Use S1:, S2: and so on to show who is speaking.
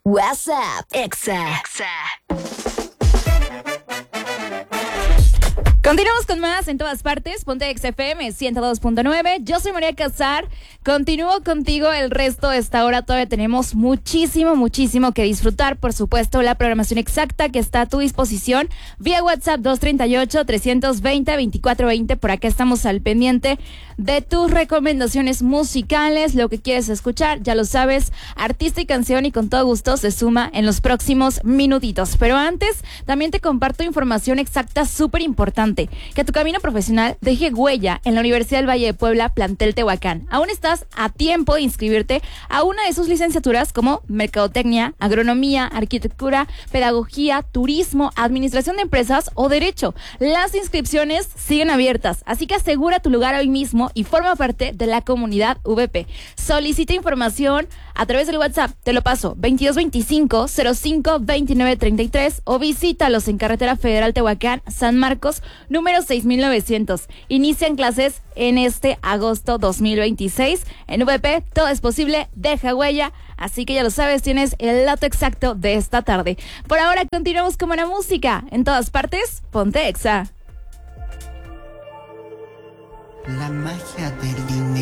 S1: WhatsApp Exa.
S2: Continuamos con más en todas partes. Ponte XFM 102.9. Yo soy María Casar. Continúo contigo el resto de esta hora. Todavía tenemos muchísimo que disfrutar. Por supuesto, la programación exacta que está a tu disposición vía WhatsApp 238-320-2420. Por acá estamos al pendiente de tus recomendaciones musicales, lo que quieres escuchar. Ya lo sabes, artista y canción, y con todo gusto se suma en los próximos minutitos. Pero antes, también te comparto información exacta súper importante. Que tu camino profesional deje huella en la Universidad del Valle de Puebla, plantel Tehuacán. Aún estás a tiempo de inscribirte a una de sus licenciaturas como Mercadotecnia, Agronomía, Arquitectura, Pedagogía, Turismo, Administración de Empresas o Derecho. Las inscripciones siguen abiertas, así que asegura tu lugar hoy mismo y forma parte de la comunidad VP. Solicita información a través del WhatsApp, te lo paso, 2225-052933, o visítalos en Carretera Federal Tehuacán, San Marcos, número 6900. Inician clases en este agosto 2026. En VP todo es posible, deja huella, así que ya lo sabes, tienes el dato exacto de esta tarde. Por ahora continuamos con buena música. En todas partes, ponte Exa.
S3: La magia del dinero.